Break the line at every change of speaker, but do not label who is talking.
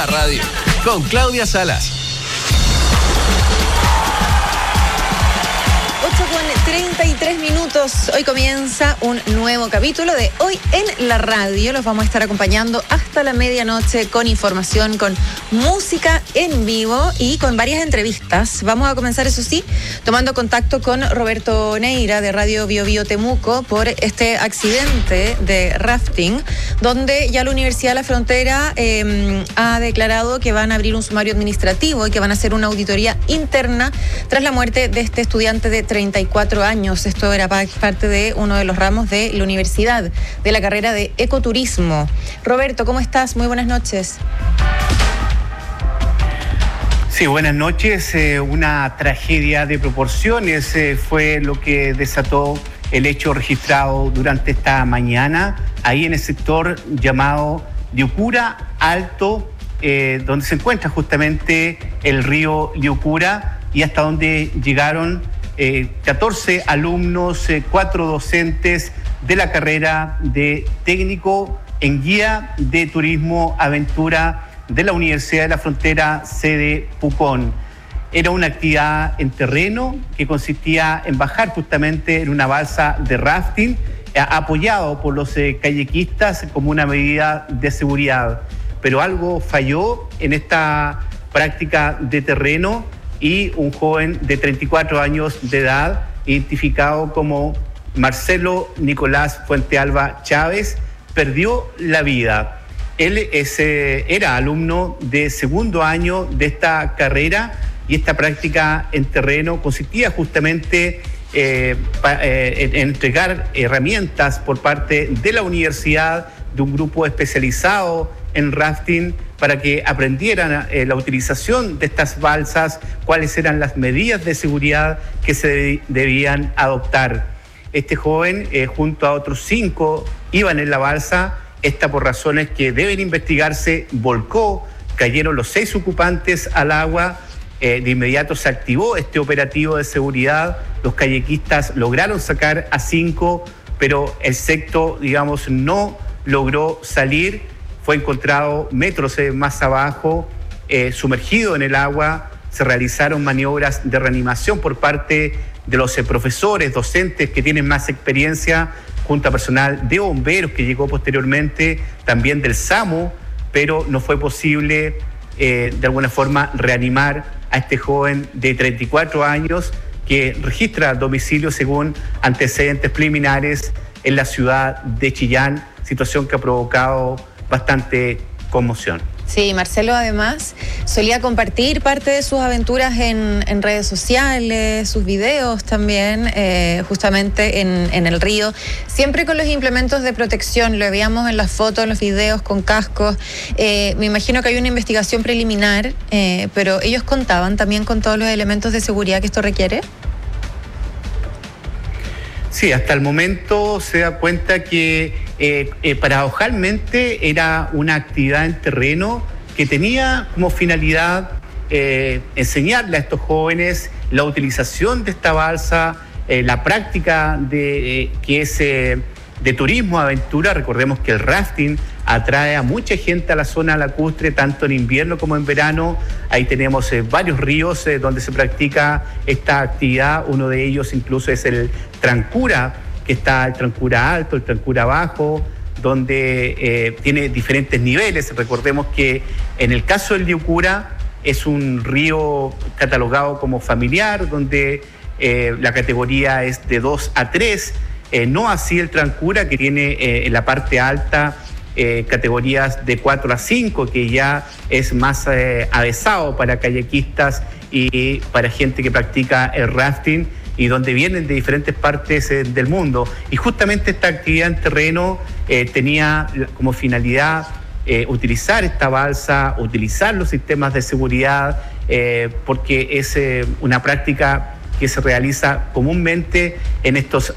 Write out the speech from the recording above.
La Radio, con Claudia Salas.
8:33. Hoy comienza un nuevo capítulo de Hoy en la Radio. Los vamos a estar acompañando hasta la medianoche con información, con música en vivo y con varias entrevistas. Vamos a comenzar, eso sí, tomando contacto con Roberto Neira de Radio Bio Bio Temuco por este accidente de rafting, donde ya la Universidad de la Frontera ha declarado que van a abrir un sumario administrativo y que van a hacer una auditoría interna tras la muerte de este estudiante de 34 años. Esto era parte de uno de los ramos de la universidad, de la carrera de ecoturismo. Roberto, ¿cómo estás? Muy buenas noches.
Sí, buenas noches. Una tragedia de proporciones fue lo que desató el hecho registrado durante esta mañana, ahí en el sector llamado Liucura Alto, donde se encuentra justamente el río Liucura y hasta donde llegaron 14 alumnos, 4 docentes de la carrera de técnico en guía de turismo aventura de la Universidad de la Frontera, sede Pucón. Era una actividad en terreno que consistía en bajar justamente en una balsa de rafting, apoyado por los kayakistas como una medida de seguridad. Pero algo falló en esta práctica de terreno y un joven de 34 años de edad, identificado como Marcelo Nicolás Fuentealba Chávez, perdió la vida. Él era alumno de segundo año de esta carrera y esta práctica en terreno consistía justamente en entregar herramientas por parte de la universidad, de un grupo especializado en rafting, para que aprendieran la utilización de estas balsas, cuáles eran las medidas de seguridad que se debían adoptar. Este joven, junto a otros 5, iban en la balsa. Esta, por razones que deben investigarse, volcó, cayeron los 6 ocupantes al agua. De inmediato se activó este operativo de seguridad. Los kayakistas lograron sacar a 5, pero el sexto, no logró salir. Fue encontrado metros más abajo, sumergido en el agua. Se realizaron maniobras de reanimación por parte de los profesores, docentes que tienen más experiencia, junto a personal de bomberos que llegó posteriormente, también del SAMU, pero no fue posible de alguna forma reanimar a este joven de 34 años que registra domicilio según antecedentes preliminares en la ciudad de Chillán, situación que ha provocado bastante conmoción.
Sí, Marcelo además solía compartir parte de sus aventuras en redes sociales, sus videos también, justamente en el río, siempre con los implementos de protección. Lo veíamos en las fotos, en los videos, con cascos. Me imagino que hay una investigación preliminar, pero ellos contaban también con todos los elementos de seguridad que esto requiere.
Sí, hasta el momento se da cuenta que paradojalmente era una actividad en terreno que tenía como finalidad enseñarle a estos jóvenes la utilización de esta balsa, la práctica que es de turismo aventura. Recordemos que el rafting atrae a mucha gente a la zona lacustre, tanto en invierno como en verano. Ahí tenemos varios ríos donde se practica esta actividad. Uno de ellos incluso es el Trancura, que está el Trancura Alto, el Trancura Bajo, donde tiene diferentes niveles. Recordemos que en el caso del Liucura es un río catalogado como familiar, donde la categoría es de 2 a 3, no así el Trancura, que tiene en la parte alta categorías de 4 a 5, que ya es más avesado para kayakistas y para gente que practica el rafting, y donde vienen de diferentes partes del mundo. Y justamente esta actividad en terreno tenía como finalidad utilizar esta balsa, utilizar los sistemas de seguridad, porque es una práctica que se realiza comúnmente en estos